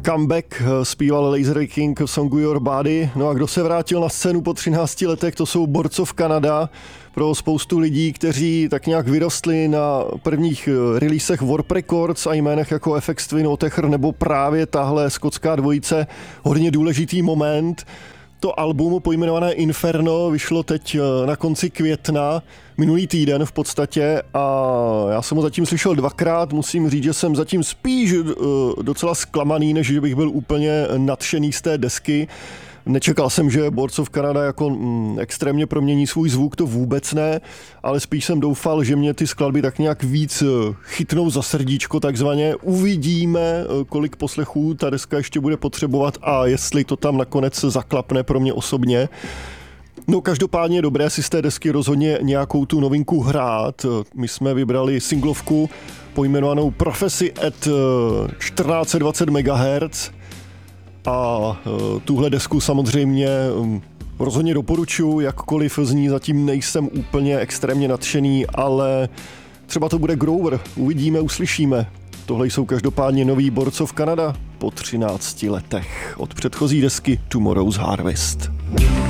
Comeback zpíval Laser King v songu Your Body. No a kdo se vrátil na scénu po 13 letech, to jsou Borcov Canada. Pro spoustu lidí, kteří tak nějak vyrostli na prvních releasech Warp Records a jménech jako FX Twin, Otecher nebo právě tahle skotská dvojice, hodně důležitý moment. To album pojmenované Inferno vyšlo teď na konci května, minulý týden v podstatě, a já jsem ho zatím slyšel dvakrát, musím říct, že jsem zatím spíš docela zklamaný, než že bych byl úplně nadšený z té desky. Nečekal jsem, že Borcov Canada jako extrémně promění svůj zvuk, to vůbec ne, ale spíš jsem doufal, že mě ty skladby tak nějak víc chytnou za srdíčko takzvaně. Uvidíme, kolik poslechů ta deska ještě bude potřebovat a jestli to tam nakonec zaklapne pro mě osobně. No každopádně je dobré si z té desky rozhodně nějakou tu novinku hrát. My jsme vybrali singlovku pojmenovanou Prophecy at 1420 MHz. A tuhle desku samozřejmě rozhodně doporučuji, jakkoliv z ní zatím nejsem úplně extrémně nadšený, ale třeba to bude Grower, uvidíme, uslyšíme. Tohle jsou každopádně nový Borcov Canada po 13 letech od předchozí desky Tomorrow's Harvest.